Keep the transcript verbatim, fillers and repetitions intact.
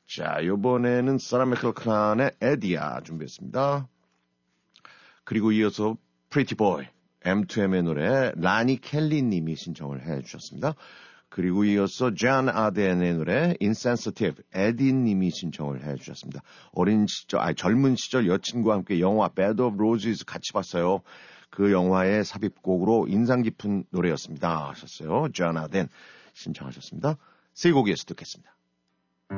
자, 요번에는 사라 맥클칸의 에디야 준비했습니다. 그리고 이어서 Pretty Boy, 엠투엠의 노래 라니 켈리 님이 신청을 해 주셨습니다. 그리고 이어서 존 아덴의 노래 Insensitive, 에디 님이 신청을 해 주셨습니다. 어린 시절, 아니 젊은 시절 여친과 함께 영화 Bed of Roses 같이 봤어요. 그 영화의 삽입곡으로 인상 깊은 노래였습니다 하셨어요. 존 아덴 신청하셨습니다. 세 곡이어서 듣겠습니다.